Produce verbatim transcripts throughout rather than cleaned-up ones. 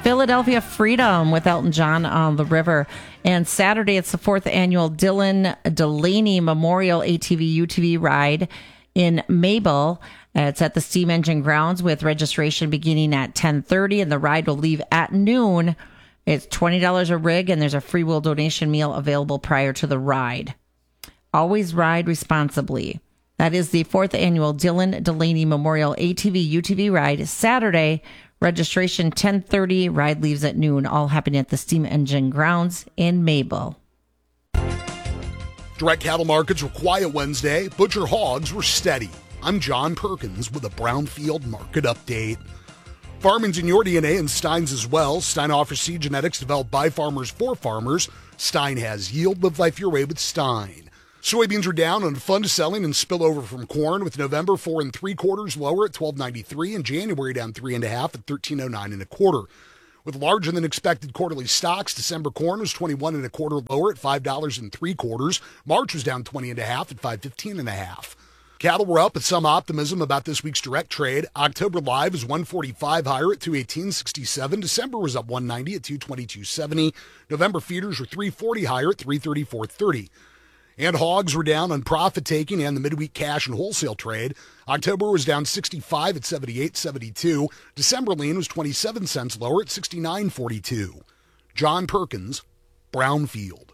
Philadelphia Freedom with Elton John on the river. And Saturday, it's the fourth annual Dylan Delaney Memorial A T V U T V ride in Mabel. Uh, it's at the Steam Engine Grounds with registration beginning at ten thirty, and the ride will leave at noon. It's twenty dollars a rig, and there's a free will donation meal available prior to the ride. Always ride responsibly. That is the fourth annual Dylan Delaney Memorial A T V U T V ride, Saturday. Registration ten thirty, ride leaves at noon, all happening at the Steam Engine Grounds in Mabel. Direct cattle markets were quiet Wednesday. Butcher hogs were steady. I'm John Perkins with a Brownfield market update. Farming's in your D N A and Stein's as well. Stein offers seed genetics developed by farmers for farmers. Stein has yield. Live life your way with Stein. Soybeans are down on fund selling and spillover from corn, with November four and three quarters lower at twelve ninety-three and January down three and a half at thirteen oh nine and a quarter. With larger than expected quarterly stocks, December corn was twenty-one and a quarter lower at five dollars and three quarters. March was down twenty and a half at five fifteen and a half. Cattle were up with some optimism about this week's direct trade. October live is one forty-five higher at two eighteen sixty-seven. December was up one ninety at two twenty-two seventy. November feeders were three forty higher at three thirty-four thirty. And hogs were down on profit-taking and the midweek cash and wholesale trade. October was down sixty-five at seventy-eight seventy-two. December lean was twenty-seven cents lower at sixty-nine forty-two. John Perkins, Brownfield.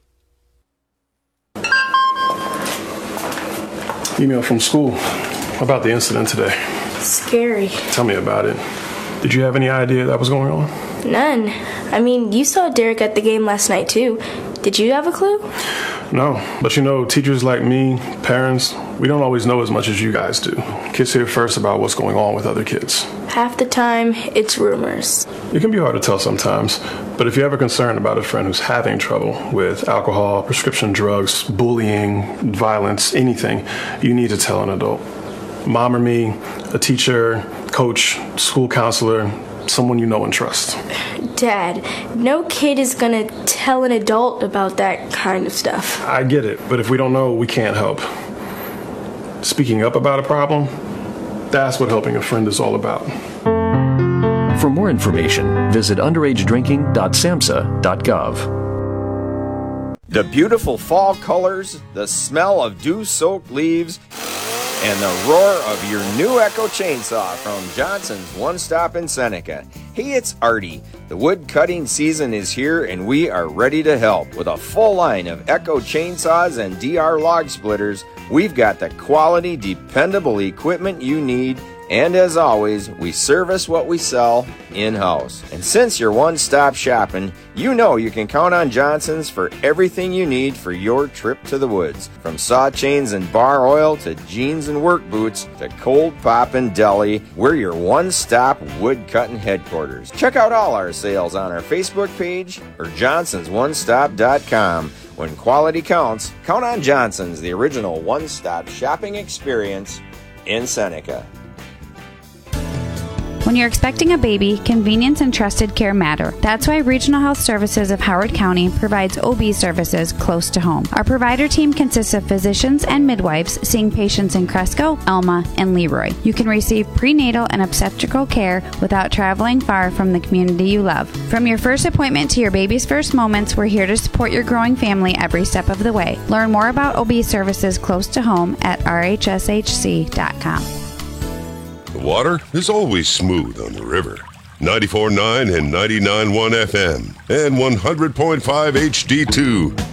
Email from school about the incident today. Scary. Tell me about it. Did you have any idea that was going on? None. I mean, you saw Derek at the game last night, too. Did you have a clue? No, but you know, teachers like me, parents, we don't always know as much as you guys do. Kids hear first about what's going on with other kids. Half the time, it's rumors. It can be hard to tell sometimes, but if you're ever concerned about a friend who's having trouble with alcohol, prescription drugs, bullying, violence, anything, you need to tell an adult. Mom or me, a teacher, coach, school counselor, someone you know and trust. Dad, no kid is gonna tell an adult about that kind of stuff. I get it, but if we don't know, we can't help. Speaking up about a problem, that's what helping a friend is all about. For more information, visit underage drinking dot samhsa dot gov. The beautiful fall colors, the smell of dew-soaked leaves, and the roar of your new Echo chainsaw from Johnson's One Stop in Seneca. Hey, it's Artie. The wood cutting season is here and we are ready to help. With a full line of Echo chainsaws and D R log splitters, we've got the quality, dependable equipment you need. And as always, we service what we sell in-house. And since you're one-stop shopping, you know you can count on Johnson's for everything you need for your trip to the woods. From saw chains and bar oil to jeans and work boots to cold poppin' deli, we're your one-stop wood-cutting headquarters. Check out all our sales on our Facebook page or johnsons one stop dot com. When quality counts, count on Johnson's, the original one-stop shopping experience in Seneca. When you're expecting a baby, convenience and trusted care matter. That's why Regional Health Services of Howard County provides O B services close to home. Our provider team consists of physicians and midwives seeing patients in Cresco, Elma, and Leroy. You can receive prenatal and obstetrical care without traveling far from the community you love. From your first appointment to your baby's first moments, we're here to support your growing family every step of the way. Learn more about O B services close to home at r h s h c dot com. The water is always smooth on the river. ninety-four point nine and ninety-nine point one F M and one hundred point five H D two.